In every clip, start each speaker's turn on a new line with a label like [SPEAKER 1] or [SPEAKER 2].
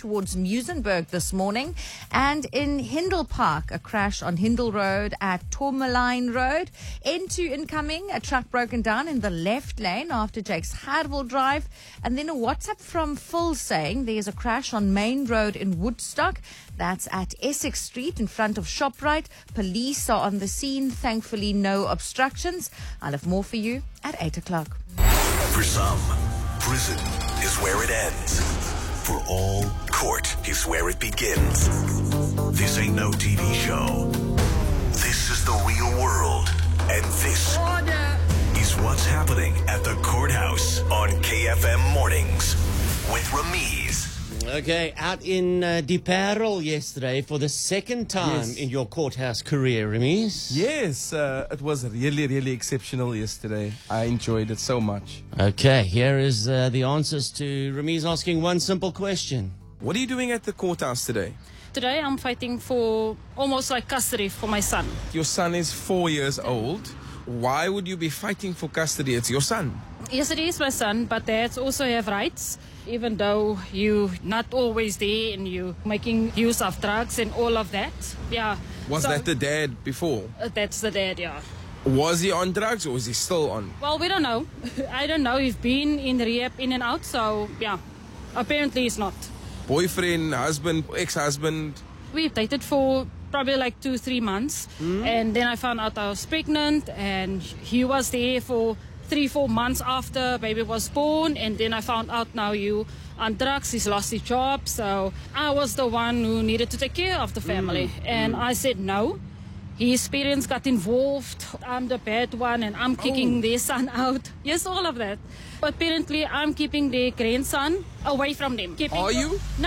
[SPEAKER 1] towards Muizenberg this morning. And in Hindle Park, a crash on Hindle Road at Tourmaline Road. N2 incoming, a truck broken down in the left lane after Jake's Harwell Drive. And then a WhatsApp from Phil saying there's a crash on Main Road in Woodstock. That's at Essex Street in front of ShopRite. Police are on the scene. Thankfully, no obstructions. I'll have more for you at 8 o'clock.
[SPEAKER 2] For some, prison is where it ends. For all, court is where it begins. This ain't no TV show. This is the real world. And this is what's happening at the courthouse on KFM Mornings with Ramiz.
[SPEAKER 3] Okay, out in DeParel yesterday for the second time in your courthouse career, Ramiz.
[SPEAKER 4] Yes, it was really, really exceptional yesterday. I enjoyed it so much.
[SPEAKER 3] Okay, here is the answers to Ramiz asking one simple question.
[SPEAKER 4] What are you doing at the courthouse today?
[SPEAKER 5] Today I'm fighting for almost like custody for my son.
[SPEAKER 4] Your son is 4 years old. Why would you be fighting for custody? It's your son.
[SPEAKER 5] Yes, it is my son, but dads also have rights. Even though you're not always there and you're making use of drugs and all of that. Yeah.
[SPEAKER 4] Was that the dad before?
[SPEAKER 5] That's the dad, yeah.
[SPEAKER 4] Was he on drugs or is he still on?
[SPEAKER 5] Well, we don't know. I don't know. He's been in rehab in and out, so yeah. Apparently he's not.
[SPEAKER 4] Boyfriend, husband, ex-husband?
[SPEAKER 5] We dated for probably like 2-3 months. And then I found out I was pregnant and he was there for 3-4 months after baby was born, and then I found out now you on drugs. He's lost his job, so I was the one who needed to take care of the family. And I said no. His parents got involved. I'm the bad one, and I'm kicking their son out. Yes, all of that. But apparently, I'm keeping their grandson away from them.
[SPEAKER 4] Are you?
[SPEAKER 5] No.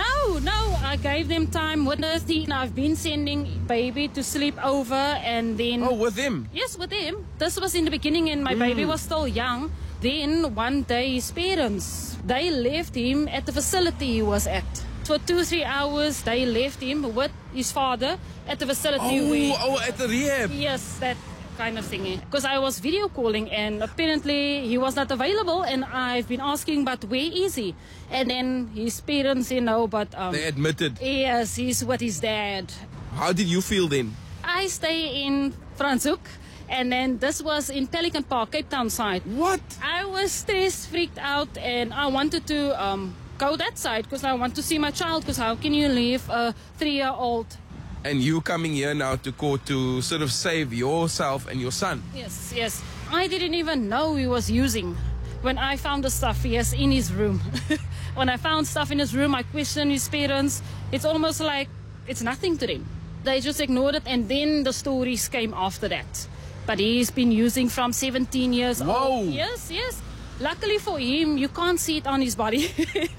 [SPEAKER 5] I gave them time with nothing. I've been sending baby to sleep over, and then...
[SPEAKER 4] Oh, with him?
[SPEAKER 5] Yes, with him. This was in the beginning, and my baby was still young. Then, one day, his parents, they left him at the facility he was at. For 2-3 hours, they left him with his father at the facility.
[SPEAKER 4] At the rehab.
[SPEAKER 5] Yes, that kind of thing. Because I was video calling and apparently he was not available, and I've been asking, but where is he? And then his parents, but...
[SPEAKER 4] they admitted.
[SPEAKER 5] Yes, he's with his dad.
[SPEAKER 4] How did you feel then?
[SPEAKER 5] I stay in Franschhoek, and then this was in Pelican Park, Cape Town side.
[SPEAKER 4] What?
[SPEAKER 5] I was stressed, freaked out, and I wanted to go that side because I want to see my child, because how can you leave a 3-year-old?
[SPEAKER 4] And you coming here now to court to sort of save yourself and your son?
[SPEAKER 5] Yes. I didn't even know he was using. When I found the stuff, yes, in his room. When I found stuff in his room, I questioned his parents. It's almost like it's nothing to them. They just ignored it, and then the stories came after that. But he's been using from 17 years old. Yes. Luckily for him, you can't see it on his body.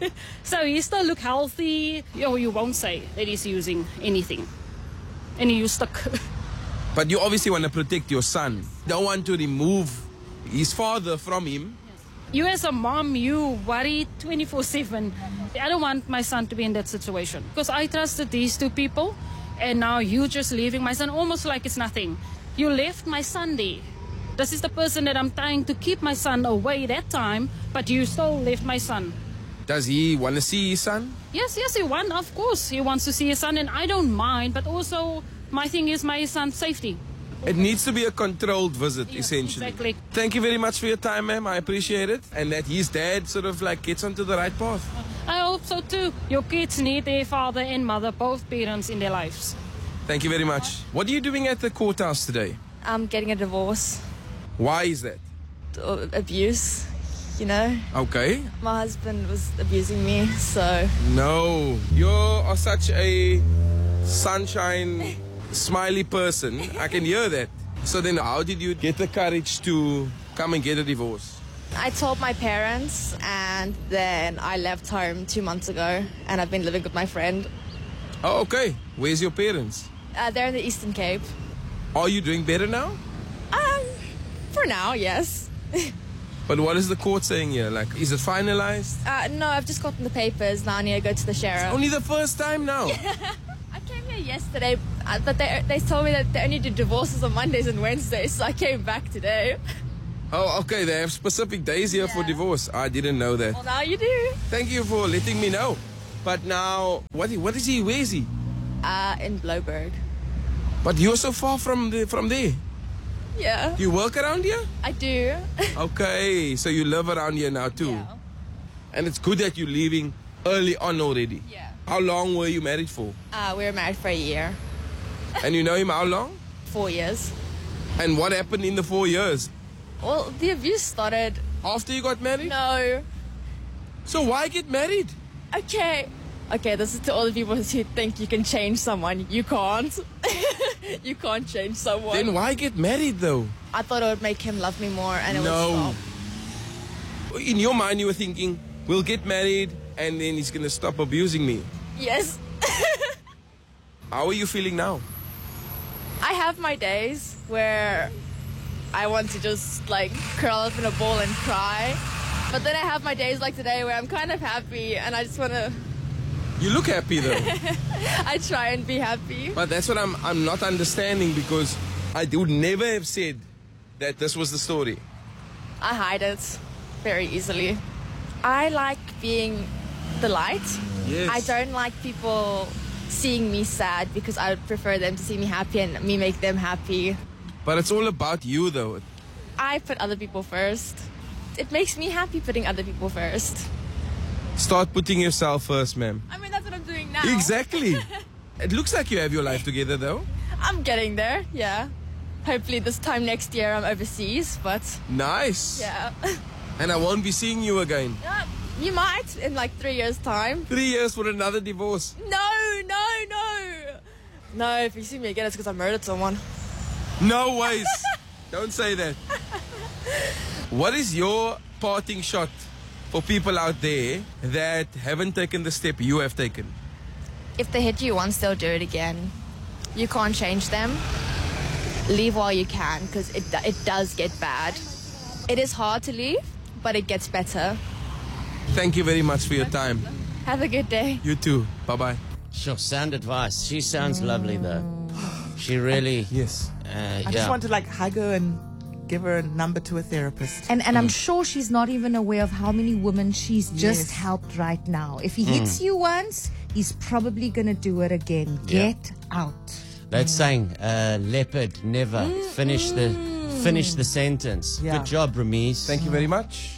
[SPEAKER 5] So he still look healthy. You won't say that he's using anything. And he stuck.
[SPEAKER 4] But you obviously want to protect your son. Don't want to remove his father from him.
[SPEAKER 5] You as a mom, you worry 24/7. I don't want my son to be in that situation. Because I trusted these two people. And now you just leaving my son almost like it's nothing. You left my son there. This is the person that I'm trying to keep my son away that time, but you still left my son.
[SPEAKER 4] Does he want to see his son?
[SPEAKER 5] Yes, he wants, of course. He wants to see his son, and I don't mind, but also my thing is my son's safety.
[SPEAKER 4] It needs to be a controlled visit, essentially.
[SPEAKER 5] Exactly.
[SPEAKER 4] Thank you very much for your time, ma'am. I appreciate it. And that his dad sort of like gets onto the right path.
[SPEAKER 5] I hope so too. Your kids need their father and mother, both parents in their lives.
[SPEAKER 4] Thank you very much. What are you doing at the courthouse today?
[SPEAKER 6] I'm getting a divorce.
[SPEAKER 4] Why is that?
[SPEAKER 6] Abuse,
[SPEAKER 4] Okay.
[SPEAKER 6] My husband was abusing me, so...
[SPEAKER 4] No. You are such a sunshine, smiley person. I can hear that. So then how did you get the courage to come and get a divorce?
[SPEAKER 6] I told my parents, and then I left home 2 months ago, and I've been living with my friend.
[SPEAKER 4] Oh, okay. Where's your parents?
[SPEAKER 6] They're in the Eastern Cape.
[SPEAKER 4] Are you doing better now?
[SPEAKER 6] For now, yes.
[SPEAKER 4] But what is the court saying here? Like, is it finalized?
[SPEAKER 6] No, I've just gotten the papers. Now I need to go to the sheriff.
[SPEAKER 4] Only the first time now.
[SPEAKER 6] I came here yesterday, but they told me that they only do divorces on Mondays and Wednesdays, so I came back today.
[SPEAKER 4] Oh, okay. They have specific days here for divorce. I didn't know that.
[SPEAKER 6] Well, now you do.
[SPEAKER 4] Thank you for letting me know. But now, what is he? Where is he?
[SPEAKER 6] In Bloberg.
[SPEAKER 4] But you're so far from there.
[SPEAKER 6] Yeah,
[SPEAKER 4] Do you work around here?
[SPEAKER 6] I do.
[SPEAKER 4] Okay, so you live around here now too.
[SPEAKER 6] Yeah.
[SPEAKER 4] And it's good that you're leaving early on already.
[SPEAKER 6] Yeah.
[SPEAKER 4] How long were you married for?
[SPEAKER 6] We were married for a year.
[SPEAKER 4] And you know him how long?
[SPEAKER 6] 4 years.
[SPEAKER 4] And what happened in the 4 years?
[SPEAKER 6] Well, the abuse started.
[SPEAKER 4] After you got married?
[SPEAKER 6] No.
[SPEAKER 4] So why get married?
[SPEAKER 6] Okay, this is to all the people who think you can change someone. You can't. You can't change someone.
[SPEAKER 4] Then why get married though?
[SPEAKER 6] I thought it would make him love me more and it
[SPEAKER 4] No.
[SPEAKER 6] would stop.
[SPEAKER 4] In your mind you were thinking, we'll get married and then he's gonna stop abusing me.
[SPEAKER 6] Yes.
[SPEAKER 4] How are you feeling now?
[SPEAKER 6] I have my days where I want to just like curl up in a ball and cry. But then I have my days like today where I'm kind of happy and I just want to,
[SPEAKER 4] You look happy though.
[SPEAKER 6] I try and be happy.
[SPEAKER 4] But that's what I'm not understanding, because I would never have said that this was the story.
[SPEAKER 6] I hide it very easily. I like being the light.
[SPEAKER 4] Yes.
[SPEAKER 6] I don't like people seeing me sad because I would prefer them to see me happy and me make them happy.
[SPEAKER 4] But it's all about you though.
[SPEAKER 6] I put other people first. It makes me happy putting other people first.
[SPEAKER 4] Start putting yourself first, ma'am.
[SPEAKER 6] I mean, that's what I'm doing now.
[SPEAKER 4] Exactly. It looks like you have your life together though.
[SPEAKER 6] I'm getting there, yeah. Hopefully this time next year I'm overseas, but
[SPEAKER 4] Nice.
[SPEAKER 6] yeah.
[SPEAKER 4] And I won't be seeing you again.
[SPEAKER 6] You might in like 3 years' time.
[SPEAKER 4] 3 years for another divorce.
[SPEAKER 6] No. No, if you see me again, it's because I murdered someone.
[SPEAKER 4] No ways. Don't say that. What is your parting shot for people out there that haven't taken the step you have taken?
[SPEAKER 6] If they hit you once, they'll do it again. You can't change them. Leave while you can, because it does get bad. It is hard to leave, but it gets better.
[SPEAKER 4] Thank you very much for your time.
[SPEAKER 6] Have a good day.
[SPEAKER 4] You too. Bye-bye.
[SPEAKER 3] Sure, sound advice. She sounds lovely though. She really.
[SPEAKER 4] Yes.
[SPEAKER 7] I just want to like hug her and give her a number to a therapist.
[SPEAKER 1] And I'm sure she's not even aware of how many women she's just
[SPEAKER 7] Yes.
[SPEAKER 1] helped right now. If he hits you once, he's probably going to do it again.
[SPEAKER 3] Yeah.
[SPEAKER 1] Get out.
[SPEAKER 3] That's saying leopard never finish the sentence.
[SPEAKER 7] Yeah.
[SPEAKER 3] Good job, Ramiz.
[SPEAKER 4] Thank you very much.